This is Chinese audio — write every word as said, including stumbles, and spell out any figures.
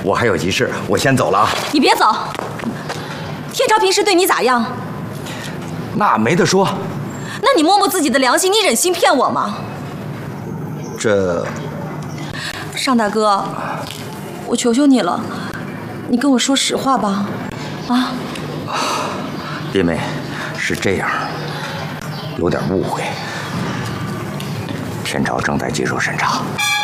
我还有急事，我先走了啊。 你别走。天朝平时对你咋样？ 那没得说。 那你摸摸自己的良心，你忍心骗我吗？ 这， 尚大哥，我求求你了，你跟我说实话吧，啊！ 弟妹，是这样，有点误会。天朝正在接受审查。